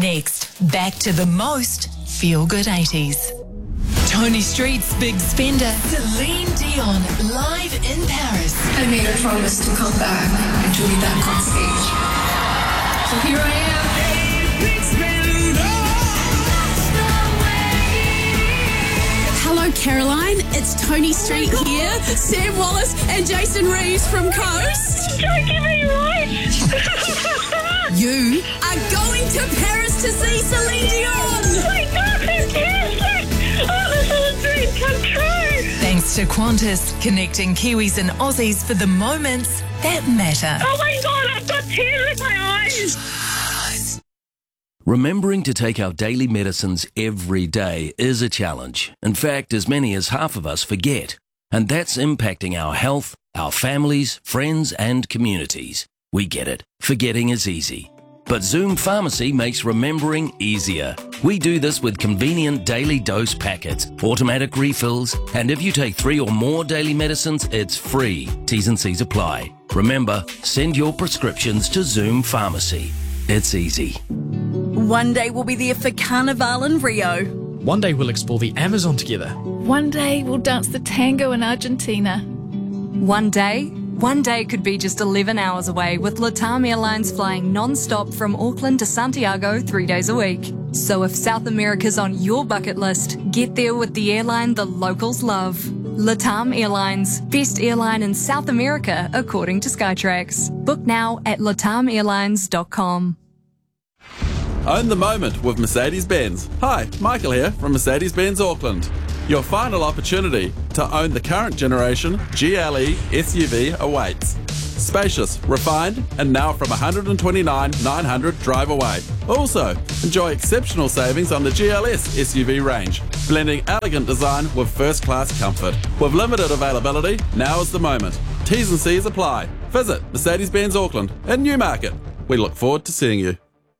Next, back to the most feel-good 80s. Tony Street's big spender, Celine Dion, live in Paris. I made a promise to come back and to be back on stage. So here I am. Hello, Caroline. It's Tony Street here. Sam Wallace and Jason Reeves from Coast. Don't give me right. You are going to Paris to see Celine Dion. Oh my God, fantastic. Oh, this is a dream come true. Thanks to Qantas, connecting Kiwis and Aussies for the moments that matter. Oh my God, I've got tears in my eyes. Remembering to take our daily medicines every day is a challenge. In fact, as many as half of us forget. And that's impacting our health, our families, friends and communities. We get it. Forgetting is easy. But Zoom Pharmacy makes remembering easier. We do this with convenient daily dose packets, automatic refills, and if you take 3 or more daily medicines, it's free. T's and C's apply. Remember, send your prescriptions to Zoom Pharmacy. It's easy. One day we'll be there for Carnival in Rio. One day we'll explore the Amazon together. One day we'll dance the tango in Argentina. One day could be just 11 hours away with LATAM Airlines flying non-stop from Auckland to Santiago 3 days a week. So if South America's on your bucket list, get there with the airline the locals love. LATAM Airlines, best airline in South America according to Skytrax. Book now at latamairlines.com. Own the moment with Mercedes-Benz. Hi, Michael here from Mercedes-Benz Auckland. Your final opportunity to own the current generation GLE SUV awaits. Spacious, refined, and now from $129,900 drive away. Also, enjoy exceptional savings on the GLS SUV range, blending elegant design with first-class comfort. With limited availability, now is the moment. T's and C's apply. Visit Mercedes-Benz Auckland in Newmarket. We look forward to seeing you.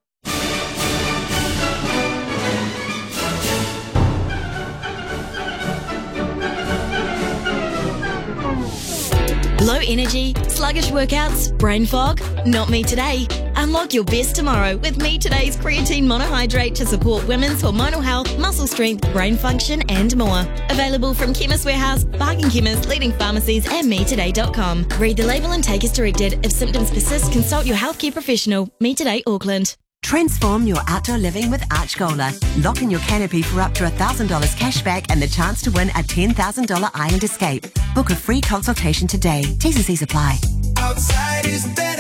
Low energy, sluggish workouts, brain fog? Not me today. Unlock your best tomorrow with Me Today's creatine monohydrate to support women's hormonal health, muscle strength, brain function and more. Available from Chemist Warehouse, Bargain Chemist, leading pharmacies and metoday.com. Read the label and take as directed. If symptoms persist, consult your healthcare professional. Me Today Auckland. Transform your outdoor living with Archgola. Lock in your canopy for up to $1,000 cash back and the chance to win a $10,000 island escape. Book a free consultation today. T's and C's apply. Outside is better.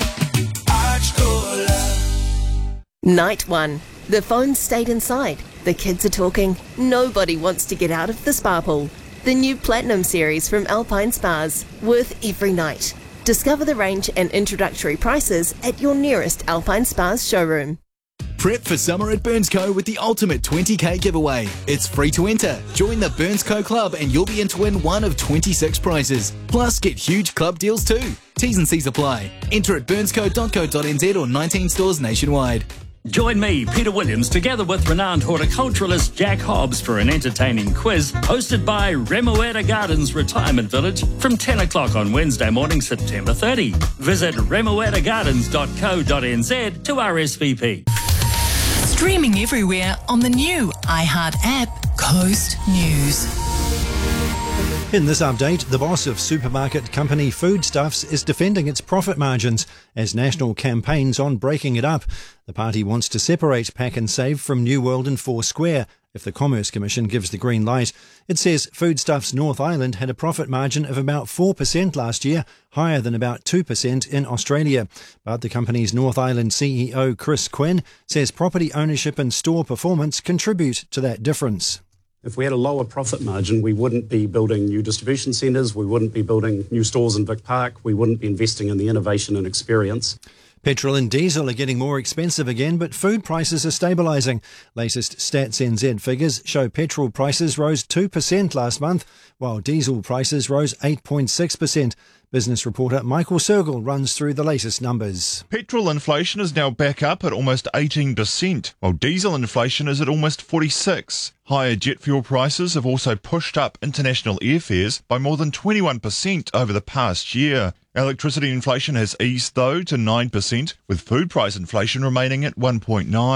Archgola. Night 1. The phones stayed inside. The kids are talking. Nobody wants to get out of the spa pool. The new Platinum series from Alpine Spas. Worth every night. Discover the range and introductory prices at your nearest Alpine Spas showroom. Prep for summer at Burnsco with the ultimate 20k giveaway. It's free to enter. Join the Burnsco Club and you'll be in to win one of 26 prizes. Plus, get huge club deals too. T's and C's apply. Enter at burnsco.co.nz or 19 stores nationwide. Join me, Peter Williams, together with renowned horticulturalist Jack Hobbs for an entertaining quiz hosted by Remuera Gardens Retirement Village from 10 o'clock on Wednesday morning, September 30. Visit remueragardens.co.nz to RSVP. Streaming everywhere on the new iHeart app, Coast News. In this update, the boss of supermarket company Foodstuffs is defending its profit margins as national campaigns on breaking it up. The party wants to separate Pack and Save from New World and Foursquare if the Commerce Commission gives the green light. It says Foodstuffs North Island had a profit margin of about 4% last year, higher than about 2% in Australia. But the company's North Island CEO Chris Quinn says property ownership and store performance contribute to that difference. If we had a lower profit margin, we wouldn't be building new distribution centres, we wouldn't be building new stores in Vic Park, we wouldn't be investing in the innovation and experience. Petrol and diesel are getting more expensive again, but food prices are stabilising. Latest Stats NZ figures show petrol prices rose 2% last month, while diesel prices rose 8.6%. Business reporter Michael Sergel runs through the latest numbers. Petrol inflation is now back up at almost 18%, while diesel inflation is at almost 46%. Higher jet fuel prices have also pushed up international airfares by more than 21% over the past year. Electricity inflation has eased, though, to 9%, with food price inflation remaining at 1.9%.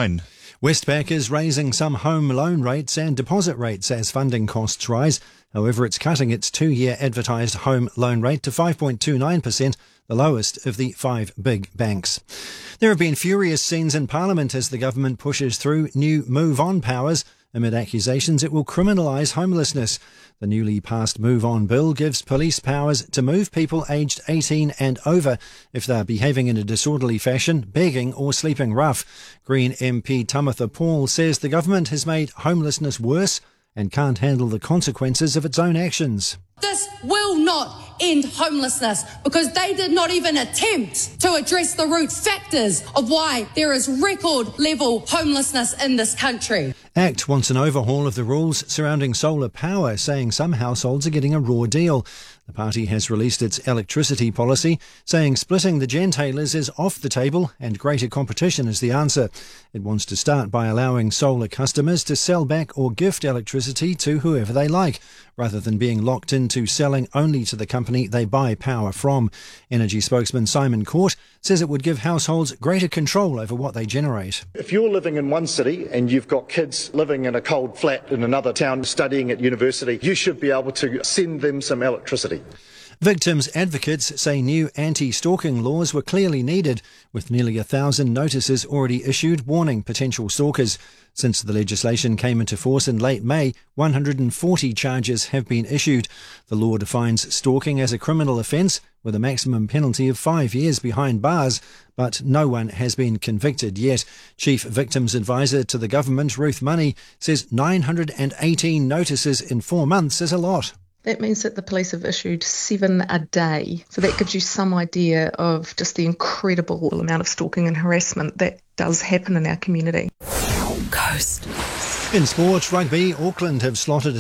Westpac is raising some home loan rates and deposit rates as funding costs rise. However, it's cutting its 2-year advertised home loan rate to 5.29%, the lowest of the 5 big banks. There have been furious scenes in Parliament as the government pushes through new Move On powers amid accusations it will criminalise homelessness. The newly passed Move On bill gives police powers to move people aged 18 and over if they're behaving in a disorderly fashion, begging or sleeping rough. Green MP Tamitha Paul says the government has made homelessness worse and can't handle the consequences of its own actions. This will not end homelessness because they did not even attempt to address the root factors of why there is record level homelessness in this country. ACT wants an overhaul of the rules surrounding solar power, saying some households are getting a raw deal. The party has released its electricity policy, saying splitting the gentailers is off the table and greater competition is the answer. It wants to start by allowing solar customers to sell back or gift electricity to whoever they like, rather than being locked into selling only to the company they buy power from. Energy spokesman Simon Court says it would give households greater control over what they generate. If you're living in one city and you've got kids living in a cold flat in another town studying at university, you should be able to send them some electricity. Victims' advocates say new anti-stalking laws were clearly needed, with nearly 1,000 notices already issued warning potential stalkers. Since the legislation came into force in late May, 140 charges have been issued. The law defines stalking as a criminal offence with a maximum penalty of 5 years behind bars, but no one has been convicted yet. Chief Victims Advisor to the government, Ruth Money, says 918 notices in 4 months is a lot. That means that the police have issued 7 a day. So that gives you some idea of just the incredible amount of stalking and harassment that does happen in our community. Coast. In sport, rugby, Auckland have slotted a